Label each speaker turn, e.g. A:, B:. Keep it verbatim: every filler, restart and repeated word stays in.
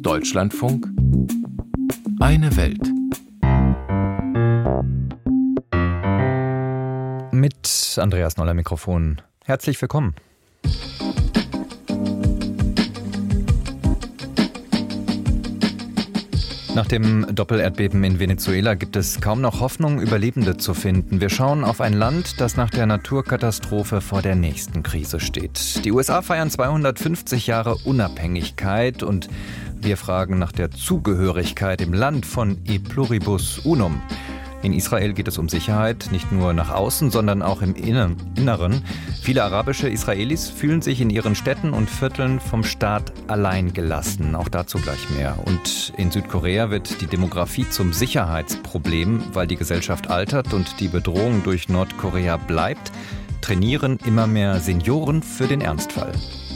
A: Deutschlandfunk Eine Welt.
B: Mit Andreas Noller Mikrofon. Herzlich willkommen. Nach dem Doppelerdbeben in Venezuela gibt es kaum noch Hoffnung, Überlebende zu finden. Wir schauen auf ein Land, das nach der Naturkatastrophe vor der nächsten Krise steht. Die U S A feiern zweihundertfünfzig Jahre Unabhängigkeit und wir fragen nach der Zugehörigkeit im Land von E Pluribus Unum. In Israel geht es um Sicherheit, nicht nur nach außen, sondern auch im Inneren. Viele arabische Israelis fühlen sich in ihren Städten und Vierteln vom Staat allein gelassen. Auch dazu gleich mehr. Und in Südkorea wird die Demografie zum Sicherheitsproblem, weil die Gesellschaft altert und die Bedrohung durch Nordkorea bleibt. Trainieren immer mehr Senioren für den Ernstfall.